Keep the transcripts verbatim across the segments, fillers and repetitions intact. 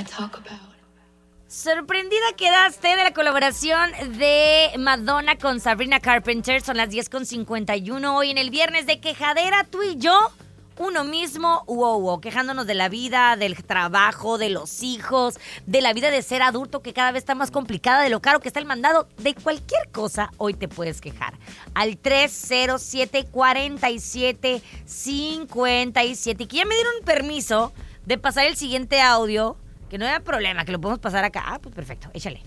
Sorprendida quedaste de la colaboración de Madonna con Sabrina Carpenter. Son las diez con cincuenta y uno. Hoy en el viernes de quejadera, tú y yo, uno mismo, wow, wow, quejándonos de la vida, del trabajo, de los hijos, de la vida de ser adulto que cada vez está más complicada, de lo caro que está el mandado, de cualquier cosa, hoy te puedes quejar. Al tres cero siete, cuatro siete, cinco siete. Y que ya me dieron permiso de pasar el siguiente audio, que no haya problema, que lo podemos pasar acá. Ah, pues perfecto, échale.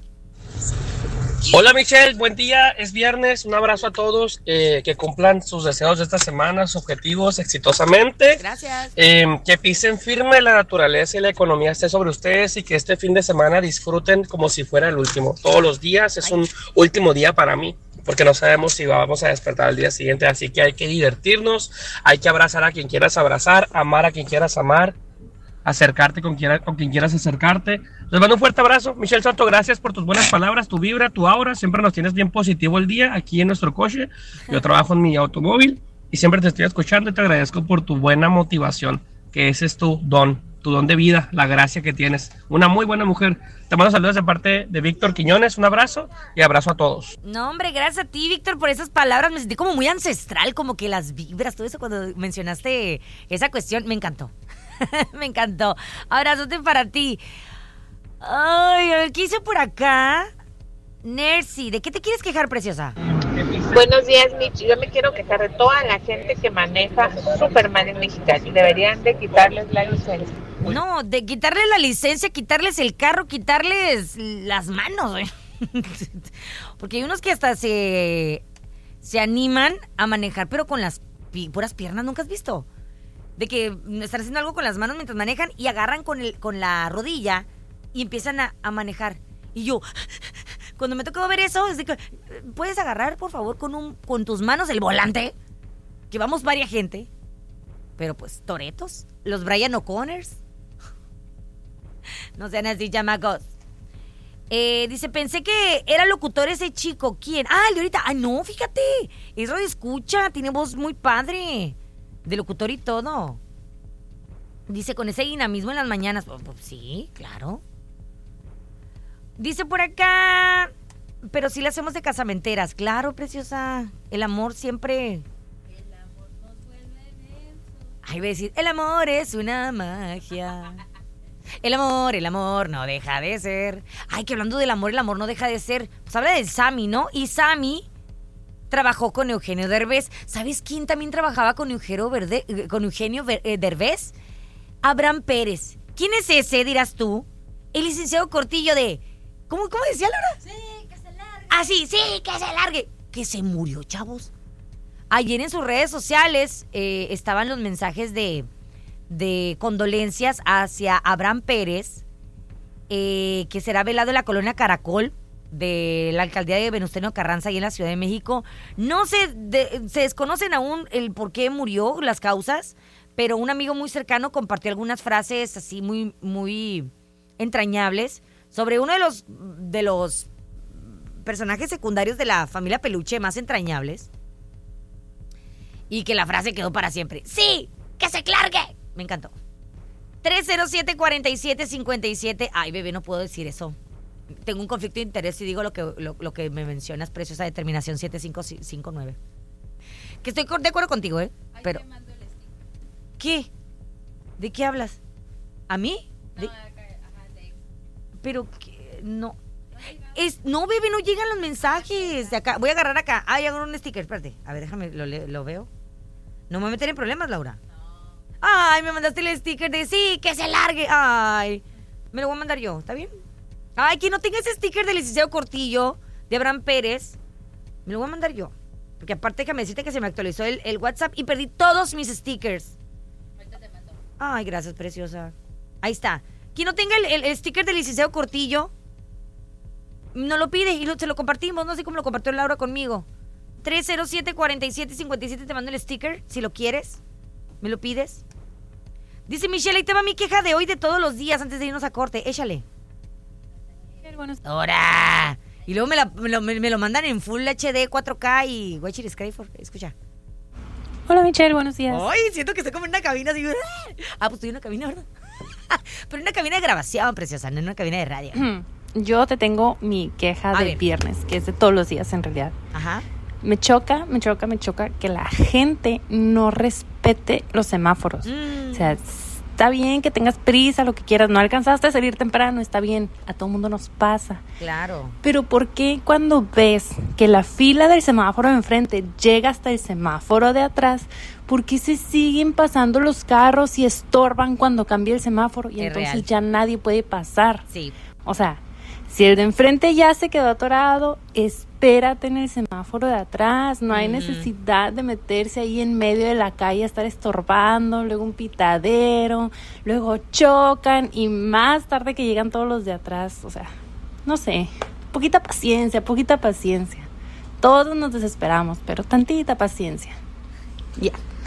Hola Michelle, buen día, es viernes, un abrazo a todos, eh, que cumplan sus deseos de esta semana, sus objetivos exitosamente. Gracias. Eh, que pisen firme, la naturaleza y la economía esté sobre ustedes y que este fin de semana disfruten como si fuera el último. Todos los días es un último día para mí, porque no sabemos si vamos a despertar al día siguiente, así que hay que divertirnos, hay que abrazar a quien quieras abrazar, amar a quien quieras amar, acercarte con quien, con quien quieras acercarte. Les mando un fuerte abrazo. Michelle Soto, gracias por tus buenas palabras, tu vibra, tu aura. Siempre nos tienes bien positivo el día aquí en nuestro coche. Yo trabajo en mi automóvil y siempre te estoy escuchando y te agradezco por tu buena motivación, que ese es tu don, tu don de vida, la gracia que tienes. Una muy buena mujer. Te mando saludos de parte de Víctor Quiñones. Un abrazo y abrazo a todos. No, hombre, gracias a ti, Víctor, por esas palabras. Me sentí como muy ancestral, como que las vibras, todo eso cuando mencionaste esa cuestión. Me encantó. Me encantó. Abrazote para ti. Ay, a ver, ¿qué hice por acá? Nercy, ¿de qué te quieres quejar, preciosa? Buenos días, Michi. Yo me quiero quejar de toda la gente que maneja súper mal en Mexicali. Deberían de quitarles la licencia. No, de quitarles la licencia, quitarles el carro, quitarles las manos, güey. Porque hay unos que hasta se, se animan a manejar, pero con las pi- puras piernas, ¿nunca has visto? De que están haciendo algo con las manos mientras manejan y agarran con, el, con la rodilla y empiezan a, a manejar. Y yo, cuando me tocó ver eso, es de que, ¿puedes agarrar, por favor, con un con tus manos el volante? Que vamos varias gente. Pero pues, toretos, los Brian O'Connors. No sean así, chamacos. Eh, dice, pensé que era locutor ese chico. ¿Quién? Ah, el de ahorita. Ah, no, fíjate. Es radio escucha, tiene voz muy padre. De locutor y todo. Dice, con ese dinamismo en las mañanas. Pues, pues, sí, claro. Dice por acá, pero sí le hacemos de casamenteras. Claro, preciosa. El amor siempre... El amor nos vuelve densos. Ay, voy a decir, el amor es una magia. El amor, el amor no deja de ser. Ay, que hablando del amor, el amor no deja de ser. Pues habla del Sammy, ¿no? Y Sammy trabajó con Eugenio Derbez. ¿Sabes quién también trabajaba con Eugenio, Verde, con Eugenio Derbez? Abraham Pérez. ¿Quién es ese, dirás tú? El licenciado Cortillo de... ¿Cómo, cómo decía Laura? Sí, que se largue. Ah, sí, sí, que se largue. Que se murió, chavos. Ayer en sus redes sociales eh, estaban los mensajes de, de condolencias hacia Abraham Pérez, eh, que será velado en la colonia Caracol de la alcaldía de Venustiano Carranza, ahí en la Ciudad de México. No se, de, se desconocen aún el por qué murió, las causas, pero un amigo muy cercano compartió algunas frases así muy, muy entrañables sobre uno de los, de los personajes secundarios de la familia Peluche más entrañables. Y que la frase quedó para siempre. ¡Sí! ¡Que se largue! Me encantó. tres cero siete, cuatro siete, cinco siete. Ay, bebé, no puedo decir eso. Tengo un conflicto de interés si digo lo que, lo, lo que me mencionas, preciosa determinación siete cinco cinco nueve. Que estoy de acuerdo contigo, ¿eh? Ahí Pero, te mando el sticker. ¿qué? ¿De qué hablas? ¿A mí? De- No, acá, ajá, de... pero, ¿qué? No. Es, no, bebé, no llegan los mensajes de acá. Voy a agarrar acá. Ah, ya agarré un sticker, espérate. A ver, déjame, lo, le- lo veo. No me voy a meter en problemas, Laura. No. Ay, me mandaste el sticker de sí, que se largue. Ay, me lo voy a mandar yo, ¿está bien? Ay, que no tenga ese sticker del licenciado Cortillo, de Abraham Pérez, me lo voy a mandar yo. Porque aparte déjame decirte que se me actualizó el, el WhatsApp y perdí todos mis stickers. Ahorita te mando. Ay, gracias, preciosa. Ahí está. Quien no tenga el, el- el sticker del licenciado Cortillo, no lo pide y lo, se lo compartimos. No sé cómo lo compartió Laura conmigo. tres cero siete, cuatro siete, cinco siete, te mando el sticker, si lo quieres. ¿Me lo pides? Dice Michelle, ahí te va mi queja de hoy de todos los días antes de irnos a corte. Échale. Buenos... ¡Hora! Y luego me, la- me lo, me- me lo mandan en Full H D, cuatro K y Watcher Skyford. Escucha. Hola Michelle, buenos días. Ay, siento que estoy como en una cabina así. Ah, pues estoy en una cabina, ¿verdad? Pero en una cabina de grabación, preciosa, no en una cabina de radio. Yo te tengo mi queja A del ver. viernes, que es de todos los días en realidad. Ajá. Me choca, me choca, me choca que la gente no respete los semáforos. Mm. O sea, está bien que tengas prisa, lo que quieras, no alcanzaste a salir temprano, está bien, a todo mundo nos pasa. Claro. Pero ¿por qué cuando ves que la fila del semáforo de enfrente llega hasta el semáforo de atrás, por qué se siguen pasando los carros y estorban cuando cambia el semáforo y Es entonces real. ya nadie puede pasar? Sí. O sea, si el de enfrente ya se quedó atorado, espérate en el semáforo de atrás. No hay Ujú. necesidad de meterse ahí en medio de la calle a estar estorbando, luego un pitadero, luego chocan y más tarde que llegan todos los de atrás. O sea, no sé, poquita paciencia, poquita paciencia. Todos nos desesperamos, pero tantita paciencia. Ya.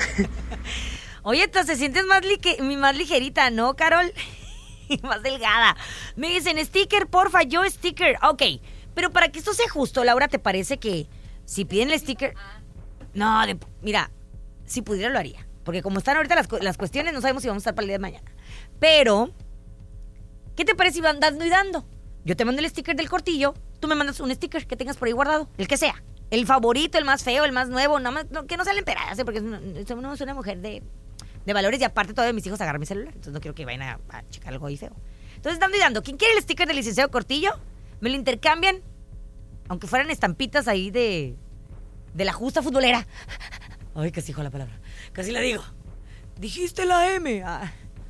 Oye, entonces te sientes más, lique- más ligerita, ¿no, Carol? Más delgada. Me dicen, sticker, porfa, yo sticker. Ok, pero para que esto sea justo, Laura, ¿te parece que si piden el sticker... No, de- mira, si pudiera lo haría. Porque como están ahorita las, cu- las cuestiones, no sabemos si vamos a estar para el día de mañana. Pero, ¿qué te parece si van dando y dando? Yo te mando el sticker del cortillo, tú me mandas un sticker que tengas por ahí guardado, el que sea. El favorito, el más feo, el más nuevo, nada más, no, que no sean emperadas, ¿eh? Porque es una, es una- es una mujer de, de valores y aparte todavía mis hijos agarran mi celular, entonces no quiero que vayan a, a checar algo ahí feo. Entonces, dando y dando, ¿quién quiere el sticker del licenciado Cortillo? Me lo intercambian, aunque fueran estampitas ahí de, de la justa futbolera. Ay, casi dijo la palabra, casi la digo. Dijiste la M. Ah.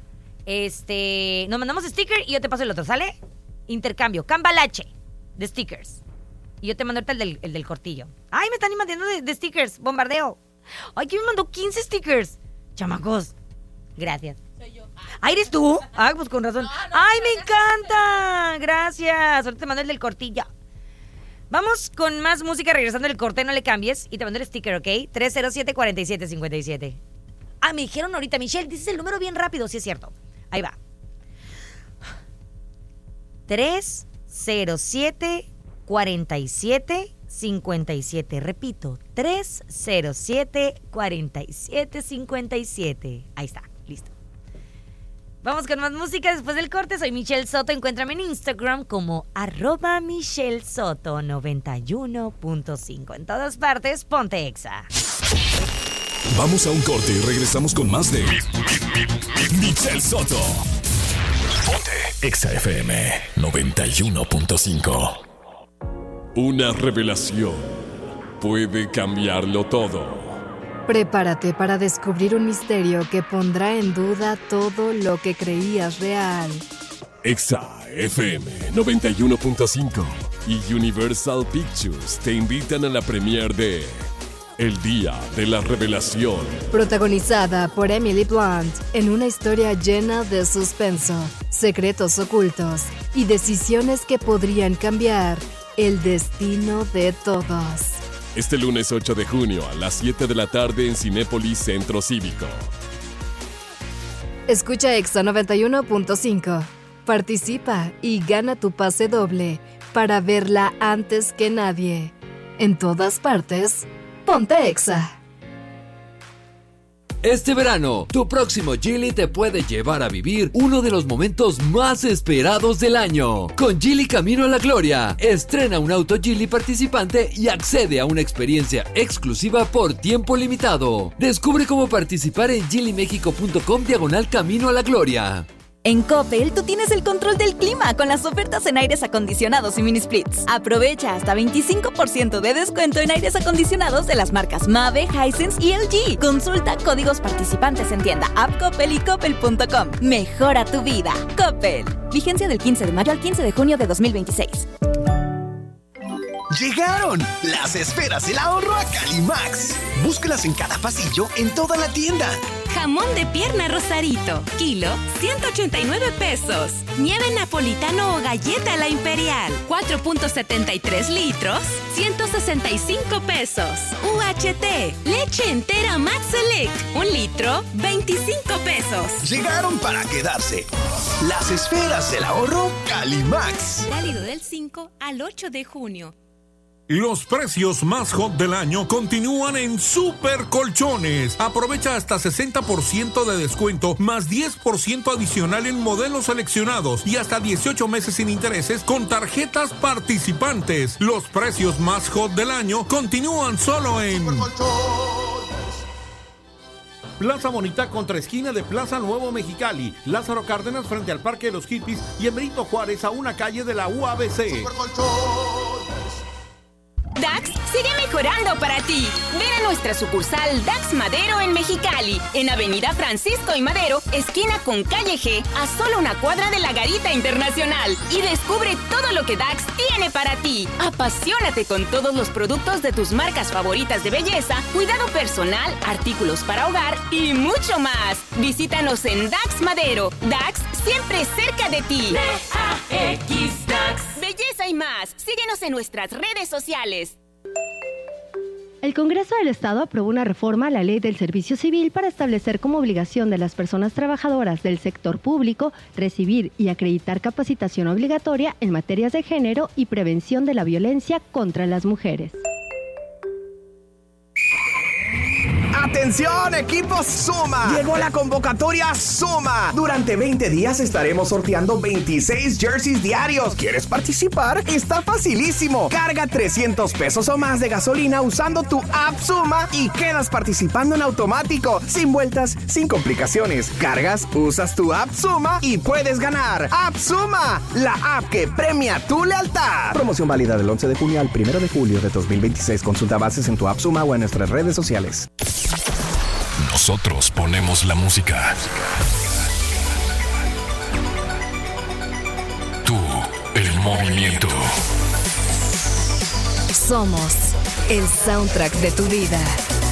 Este, nos mandamos sticker y yo te paso el otro, ¿sale? Intercambio, cambalache de stickers. Y yo te mando ahorita el del, el del cortillo. Ay, me están mandando de, de stickers, bombardeo. Ay, ¿quién me mandó quince stickers? Chamacos, gracias. Soy yo. ¿Ah, eres tú? Ah, pues con razón. No, no, Ay, no, me no, encanta. Gracias. Ahorita te mando el del cortillo. Vamos con más música regresando del corte, no le cambies. Y te mando el sticker, ¿ok? tres cero siete, cuatro siete cinco siete. Ah, me dijeron ahorita, Michelle, dices el número bien rápido, sí es cierto. Ahí va. tres cero siete, cuatro siete cinco siete. Repito, tres cero siete, cuatro siete cinco siete. Ahí está, listo. Vamos con más música después del corte. Soy Michelle Soto. Encuéntrame en Instagram como arroba Michelle Soto noventa y uno punto cinco. En todas partes, ponte Exa. Vamos a un corte y regresamos con más de Michelle Soto. Ponte Exa F M noventa y uno punto cinco. Una revelación puede cambiarlo todo. Prepárate para descubrir un misterio que pondrá en duda todo lo que creías real. Exa F M noventa y uno punto cinco y Universal Pictures te invitan a la premiere de El Día de la Revelación. Protagonizada por Emily Blunt en una historia llena de suspenso, secretos ocultos y decisiones que podrían cambiar el destino de todos. Este lunes ocho de junio a las siete de la tarde en Cinépolis Centro Cívico. Escucha Exa noventa y uno punto cinco. Participa y gana tu pase doble para verla antes que nadie. En todas partes, ponte Exa. Este verano, tu próximo Geely te puede llevar a vivir uno de los momentos más esperados del año. Con Geely Camino a la Gloria, estrena un auto Geely participante y accede a una experiencia exclusiva por tiempo limitado. Descubre cómo participar en geely mexico punto com diagonal Camino a la Gloria. En Coppel, tú tienes el control del clima con las ofertas en aires acondicionados y mini splits. Aprovecha hasta veinticinco por ciento de descuento en aires acondicionados de las marcas Mave, Hisense y L G. Consulta códigos participantes en tienda app Coppel y coppel punto com. Mejora tu vida. Coppel. Vigencia del quince de mayo al quince de junio de dos mil veintiséis. ¡Llegaron! Las esferas del ahorro a Calimax. Búscalas en cada pasillo en toda la tienda. Jamón de pierna Rosarito, kilo, ciento ochenta y nueve pesos. Nieve napolitano o galleta a la imperial, cuatro punto setenta y tres litros, ciento sesenta y cinco pesos. U H T, leche entera Max Select, un litro, veinticinco pesos. Llegaron para quedarse. Las esferas del ahorro Calimax. Válido del cinco al ocho de junio. Los precios más hot del año continúan en Super Colchones. Aprovecha hasta sesenta por ciento de descuento más diez por ciento adicional en modelos seleccionados y hasta dieciocho meses sin intereses con tarjetas participantes. Los precios más hot del año continúan solo en Plaza Bonita contra esquina de Plaza Nuevo Mexicali, Lázaro Cárdenas frente al Parque de los Hippies y en Benito Juárez a una calle de la U A B C. Dax sigue mejorando para ti. Ven a nuestra sucursal Dax Madero en Mexicali, en Avenida Francisco y Madero, esquina con Calle G, a solo una cuadra de la Garita Internacional. Y descubre todo lo que Dax tiene para ti. Apasionate con todos los productos de tus marcas favoritas de belleza, cuidado personal, artículos para hogar y mucho más. Visítanos en Dax Madero. Dax siempre cerca de ti. D A X Dax. Belleza y más. Síguenos en nuestras redes sociales. El Congreso del Estado aprobó una reforma a la Ley del Servicio Civil para establecer como obligación de las personas trabajadoras del sector público recibir y acreditar capacitación obligatoria en materias de género y prevención de la violencia contra las mujeres. ¡Atención, equipo Suma! Llegó la convocatoria Suma. Durante veinte días estaremos sorteando veintiséis jerseys diarios. ¿Quieres participar? Está facilísimo. Carga trescientos pesos o más de gasolina usando tu app Suma y quedas participando en automático. Sin vueltas, sin complicaciones. Cargas, usas tu app Suma y puedes ganar. App Suma, la app que premia tu lealtad. Promoción válida del once de junio al primero de julio de dos mil veintiséis. Consulta bases en tu app Suma o en nuestras redes sociales. Nosotros ponemos la música. Tú, el movimiento. Somos el soundtrack de tu vida.